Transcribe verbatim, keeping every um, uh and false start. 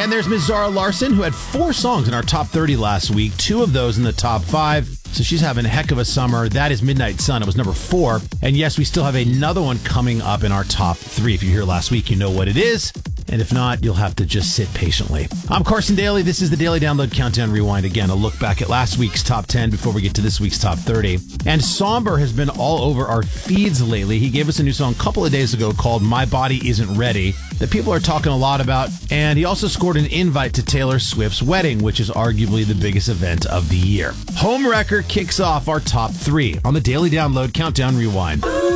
And there's Miz Zara Larsson, who had four songs in our top thirty last week, two of those in the top five. So she's having a heck of a summer. That is Midnight Sun. It was number four. And yes, we still have another one coming up in our top three. If you're here last week, you know what it is. And if not, you'll have to just sit patiently. I'm Carson Daly. This is the Daily Download Countdown Rewind. Again, a look back at last week's top ten before we get to this week's top thirty. And Somber has been all over our feeds lately. He gave us a new song a couple of days ago called My Body Isn't Ready that people are talking a lot about. And he also scored an invite to Taylor Swift's wedding, which is arguably the biggest event of the year. Homewrecker kicks off our top three on the Daily Download Countdown Rewind.